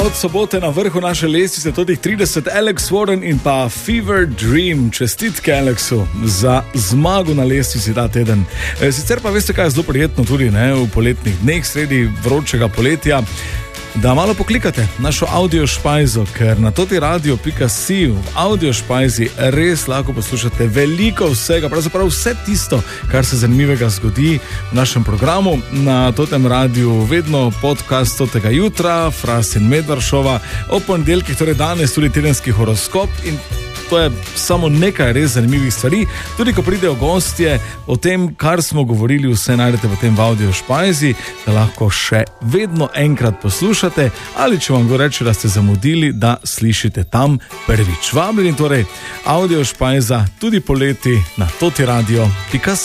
od sobote na vrhu naše lestvice tudi 30 Alex Warren in pa Fever Dream. Čestitke Alexu za zmago na lestvici ta teden. Sicer pa veste, kaj je zelo prijetno tudi v poletnih dneh, sredi vročega poletja, da malo poklikate našo audio špajzo, ker na totiradio.si v audio špajzi res lahko poslušate veliko vsega, pravzaprav vse tisto, kar se zanimivega zgodi v našem programu. Na Totem radiju vedno podcast Totega jutra, Fras in Medvaršova, ob ponedeljkih, torej danes tudi tedenski horoskop in to je samo nekaj res zanimivih stvari. Tudi ko pridejo gostje, o tem, kar smo govorili, vse najdete potem v audio špajzi, da lahko še vedno enkrat poslušate ali če vam go reče, da ste zamudili, da slišite tam prvič. Vabljeni torej audio špajza tudi poleti na totiradio.si.